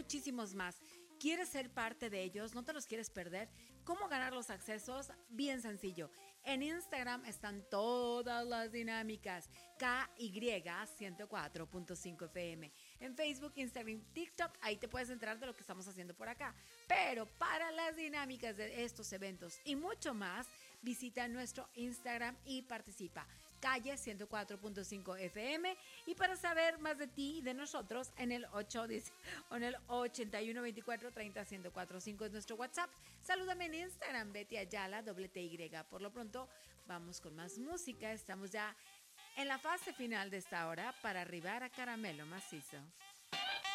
muchísimos más. ¿Quieres ser parte de ellos? ¿No te los quieres perder? ¿Cómo ganar los accesos? Bien sencillo. En Instagram están todas las dinámicas. KY 104.5 FM. En Facebook, Instagram, TikTok, ahí te puedes enterar de lo que estamos haciendo por acá. Pero para las dinámicas de estos eventos y mucho más, visita nuestro Instagram y participa. Calle 104.5 FM, y para saber más de ti y de nosotros en el 81 24 30 1045 es nuestro WhatsApp. Salúdame en Instagram, Betty Ayala, TY. Por lo pronto vamos con más música. Estamos ya en la fase final de esta hora para arribar a Caramelo Macizo.